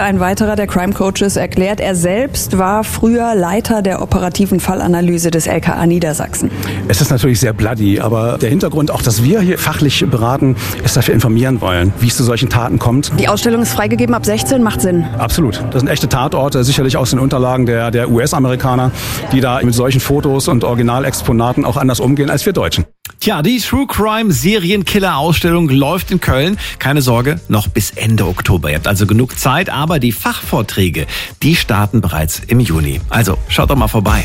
Ein weiterer der Crime Coaches erklärt, er selbst war früher Leiter der operativen Fallanalyse des LKA Niedersachsen. Es ist natürlich sehr bloody, aber der Hintergrund, auch dass wir hier fachlich beraten, ist, dass wir informieren wollen, wie es zu solchen Taten kommt. Die Ausstellung ist freigegeben ab 16, macht Sinn. Absolut. Das sind echte Tatorte, sicherlich aus den Unterlagen der US-Amerikaner, die da mit solchen Fotos und Originalexponaten auch anders umgehen als wir Deutschen. Tja, die True Crime Serienkiller-Ausstellung läuft in Köln. Keine Sorge, noch bis Ende Oktober. Ihr habt also genug Zeit, aber die Fachvorträge, die starten bereits im Juni. Also schaut doch mal vorbei.